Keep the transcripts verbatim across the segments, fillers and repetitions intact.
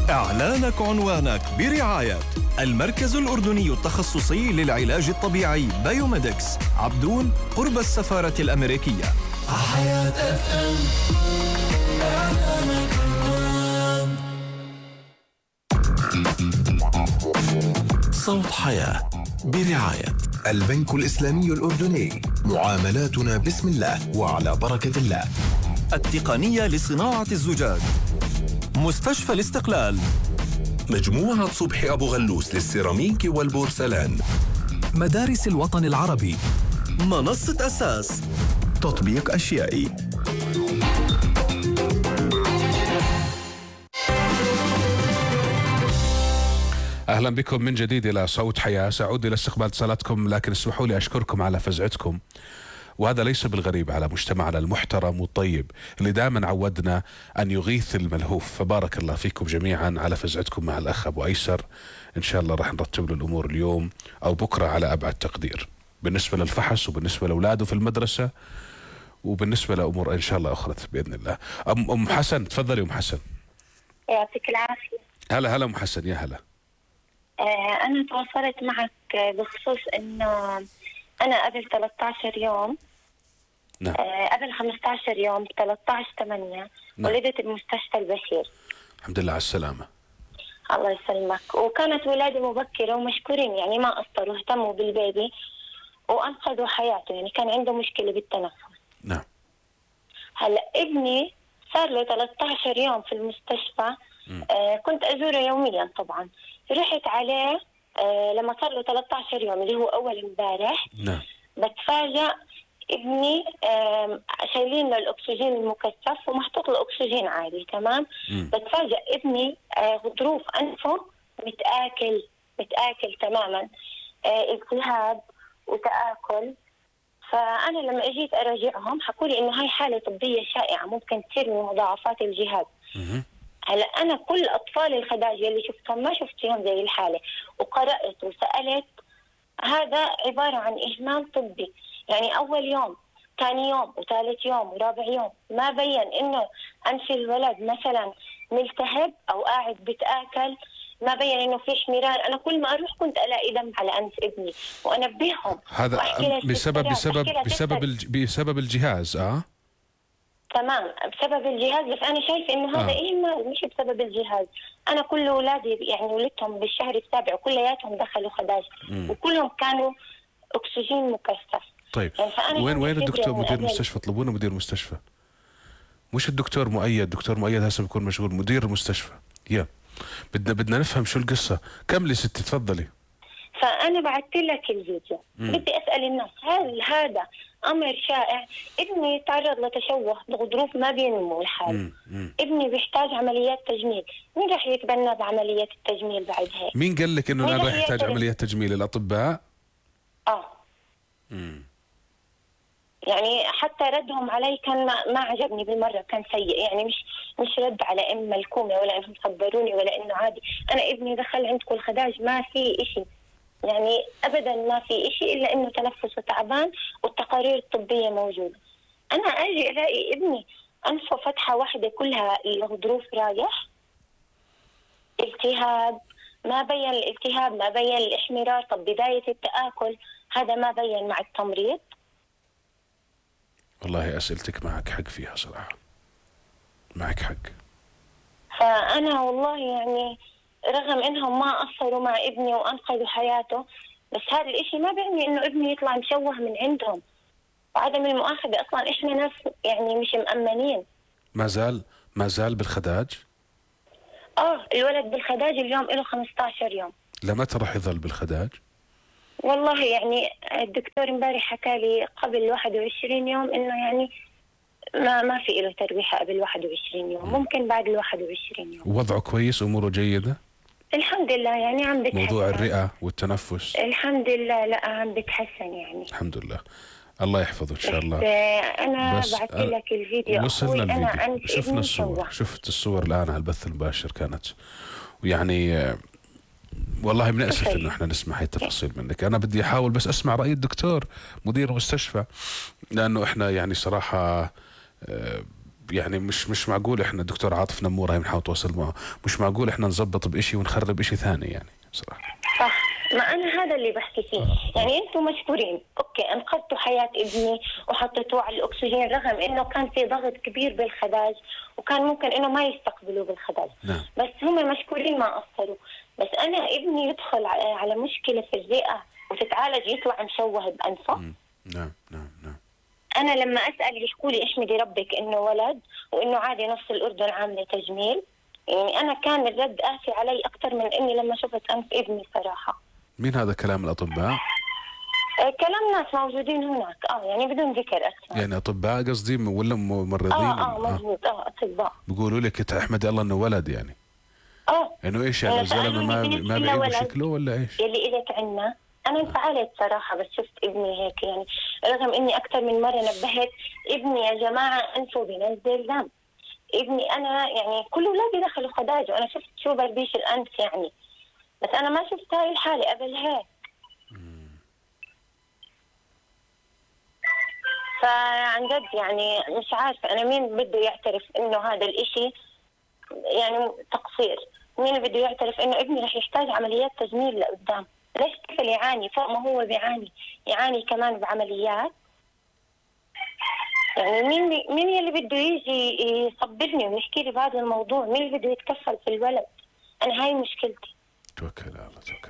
إعلانك عنوانك برعاية المركز الأردني التخصصي للعلاج الطبيعي بايوميدكس عبدون قرب السفارة الأمريكية. حياة اف ام إعلانك عنوان. صوت حياة برعاية البنك الإسلامي الأردني، معاملاتنا بسم الله وعلى بركة الله. التقنية لصناعة الزجاج، مستشفى الاستقلال، مجموعة صبحي أبو غلوس للسيراميك والبورسلان، مدارس الوطن العربي، منصة أساس، تطبيق أشيائي. أهلا بكم من جديد إلى صوت حياة. سأعود إلى استقبال اتصالاتكم، لكن اسمحوا لي أشكركم على فزعتكم، وهذا ليس بالغريب على مجتمعنا المحترم والطيب اللي دائما عودنا أن يغيث الملهوف. فبارك الله فيكم جميعا على فزعتكم مع الأخ أبو أيسر. إن شاء الله راح نرتب له الأمور اليوم أو بكرة على أبعد تقدير، بالنسبة للفحص وبالنسبة لأولاده في المدرسة وبالنسبة لأمور إن شاء الله أخرى بإذن الله. أم, أم حسن تفضلي. أم حسن يعطيك العافية. هلا هلا أم حسن، يا هلا. آه أنا تواصلت معك بخصوص إنه أنا قبل ثلاثة عشر يوم، نعم. آه قبل خمسة عشر يوم ثلاثة عشر ثمانية نعم. ولدت بمستشفى البشير. الحمد لله على السلامة. الله يسلمك. وكانت ولادة مبكرة ومشكورين، يعني ما قصروا، اهتموا بالبيبي وأنقذوا حياته، يعني كان عنده مشكلة بالتنفس. نعم. هلا ابني صار له ثلاثة عشر يوم في المستشفى. آه كنت أزوره يوميا طبعا. رحت عليه آه لما صار له ثلاثة عشر يوم اللي هو أول امبارح. نعم. بتفاجأ ابني آه شايلين له الأكسجين المكثف ومحطوط له أكسجين عالي. تمام. مم. بتفاجأ ابني آه غضروف أنفه متآكل متآكل تماما، آه التهاب وتآكل. فأنا لما أجيت أراجعهم حكوا لي إنه هاي حالة طبية شائعة ممكن تصير من مضاعفات الجهاز. مم. هلا أنا كل أطفال الخداج اللي شفتهم ما شفت فيهم زي الحالة، وقرأت وسألت. هذا عبارة عن إهمال طبي، يعني أول يوم ثاني يوم وثالث يوم ورابع يوم ما بين إنه أنف الولد مثلا ملتهب أو قاعد بتآكل، ما بين إنه في احمرار. أنا كل ما أروح كنت ألاقي دم على أنف ابني وأنبههم. هذا بسبب بسبب بسبب الج... بسبب الجهاز. اه تمام، بسبب الجهاز. بس أنا شايفة إنه هذا آه. إهمال مش بسبب الجهاز. أنا كل أولادي يعني ولدتهم بالشهر السابع وكلياتهم دخلوا خداج وكلهم كانوا أكسجين مكثف. طيب يعني وين وين الدكتور مدير المستشفى؟ اطلبونا مدير المستشفى، مش الدكتور مؤيد. دكتور مؤيد هسه بيكون مشغول، مدير المستشفى. يا بدنا بدنا نفهم شو القصة. كملي ستي تفضلي. فأنا بعثت لك الفيديو. مم. بدي أسأل الناس هل هذا أمر شائع؟ ابني تعرض لتشوه بغضروف ما بينمو الحال. ابني بيحتاج عمليات تجميل. مين راح يتبنى بعملية التجميل بعد هيك؟ مين قال لك إنه لا راح يحتاج عمليات تجميل؟ الأطباء؟ آه مم. يعني حتى ردهم علي كان ما, ما عجبني بالمرة، كان سيء. يعني مش مش رد على إن ملكومة ولا إنهم خبروني ولا إنه عادي. أنا ابني دخل عندكم الخداج ما في إشي، يعني أبدا ما في إشي إلا إنه تنفسه تعبان والتقارير الطبية موجودة. أنا أجي ألاقي ابني أنفه فتحة واحدة كلها الغضروف رايح، التهاب ما بين الالتهاب ما بين الإحمرار. طب بداية التآكل هذا ما بين مع التمريض. والله أسئلتك معك حق فيها صراحة، معك حق. فأنا والله يعني رغم إنهم ما قصروا مع ابني وأنقذوا حياته، بس هذا الإشي ما بيعني إنه ابني يطلع مشوه من عندهم. وعدم المؤاخذة أصلا إحنا ناس يعني مش مأمنين. ما زال ما زال بالخداج؟ آه الولد بالخداج اليوم له خمسة عشر يوم. لمتى راح يظل بالخداج؟ والله يعني الدكتور امبارح حكى لي قبل واحد وعشرين يوم إنه يعني ما ما في له ترويحة قبل واحد وعشرين يوم، ممكن بعد ال واحد وعشرين يوم. وضعه كويس؟ أموره جيدة؟ الحمد لله، يعني عم بتحسن. موضوع الرئة والتنفس الحمد لله لا عم بتحسن يعني. الحمد لله، الله يحفظه إن شاء الله. أنا بعثت لك الفيديو. وصلنا الفيديو، شفنا الصور. شفت الصور الآن على البث المباشر كانت، ويعني والله بنأسف إنه إحنا نسمع هاي التفاصيل منك. أنا بدي أحاول بس أسمع رأي الدكتور مدير المستشفى، لأنه إحنا يعني صراحة يعني مش مش معقول احنا دكتور عاطف نمورة هي بنحاول نتواصل معه، مش معقول احنا نزبط بإشي ونخرب بإشي ثاني يعني صراحة. صح، ما أنا هذا اللي بحكي فيه. يعني أنتم مشكورين، أوكي أنقذتوا حياة ابني وحطيتوه على الأكسجين رغم إنه كان في ضغط كبير بالخداج وكان ممكن إنه ما يستقبلوا بالخداج. نعم. بس هم مشكورين ما قصروا. بس أنا ابني يدخل على مشكلة في الرئة وتتعالج يطلع مشوه بأنفه. نعم نعم نعم. أنا لما أسأل يحكوا لي احمدي ربك إنه ولد وإنه عادي نص الأردن عاملة تجميل. يعني أنا كان الرد قاسي علي أكثر من إني لما شفت أنف ابني صراحة. مين هذا كلام الأطباء؟ أه كلام ناس موجودين هناك اه يعني بدون ذكر اسماء. يعني أطباء قصدي ولا ممرضين؟ اه اه مضبوط اه أطباء. بيقولوا لك احمدي الله إنه ولد يعني. اه إنه إيش يعني الزلمة ما ما بيعيب شكله ولا إيش؟ يلي إلك عنا. أنا انفعلت صراحة بس شفت ابني هيك يعني رغم إني أكثر من مرة نبهت ابني يا جماعة أنفه بينزل دم. ابني أنا يعني كل أولادي دخلوا خداج وأنا شفت شو بربيش الأنف يعني. بس أنا ما شفت هاي الحالة قبل هيك. فعن جد يعني مش عارفة أنا مين بده يعترف إنه هذا الإشي يعني تقصير. مين بده يعترف إنه ابني رح يحتاج عمليات تجميل لقدام. ليش طفل يعاني فوق ما هو بيعاني يعاني كمان بعمليات؟ يعني مين بي مين يلي بده يجي يصبرني ويحكي لي بهذا الموضوع؟ مين اللي بده يتكفل في الولد؟ أنا هاي مشكلتي. توكل على الله توكل.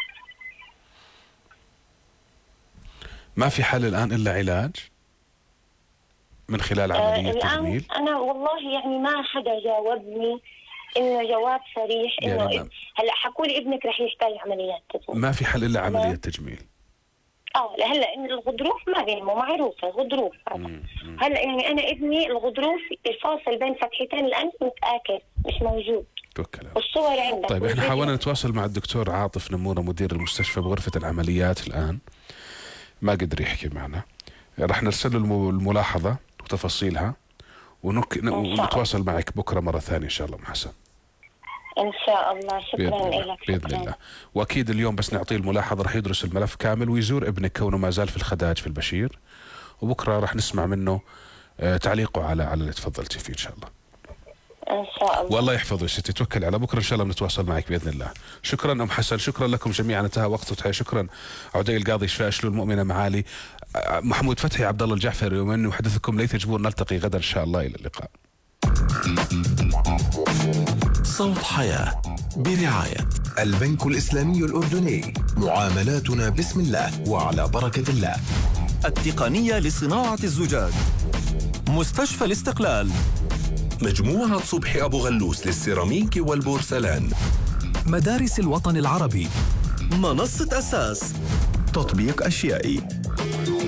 ما في حل الآن إلا علاج من خلال عملية آه تجميل؟ أنا والله يعني ما حدا جاوبني إنه جواب صريح إنه يعني إب... هلا حكوا لي ابنك رح يحتاج عمليات تجميل. ما في حل إلا عملية تجميل. اه لهلا إن الغضروف ما بينمو معروفة الغضروف. هلا يعني أنا ابني الغضروف الفاصل بين فتحتين الأنف متآكل مش موجود. توكل. والصور عندك. طيب احنا حاولنا نتواصل مع الدكتور عاطف نمورة مدير المستشفى بغرفة العمليات الآن ما قدر يحكي معنا. رح نرسل له الملاحظة وتفاصيلها ونك... ونتواصل معك بكرة مرة ثانية إن شاء الله. محسن إن شاء الله. شكرا لك. بإذن الله. وأكيد اليوم بس نعطيه الملاحظة رح يدرس الملف كامل ويزور ابنك كونه ما زال في الخداج في البشير وبكرة رح نسمع منه تعليقه على على اللي تفضلتي فيه إن شاء الله. إن شاء الله. والله يحفظه ستي. توكل على بكرة إن شاء الله بنتواصل معك بإذن الله. شكرا أم حسن. شكرا لكم جميعا. انتهى وقت وتحية. شكرا عدي القاضي شفاء شلول المؤمنة معالي محمود فتحي عبد الله الجعفري ومن محدثكم ليث جبور. نلتقي غدا إن شاء الله. إلى اللقاء. صوت حياة برعاية البنك الإسلامي الأردني. معاملاتنا بسم الله وعلى بركة الله. التقنية لصناعة الزجاج. مستشفى الاستقلال. مجموعة صبحي أبو غلوس للسيراميك والبورسلان. مدارس الوطن العربي. منصة أساس. تطبيق أشيائي.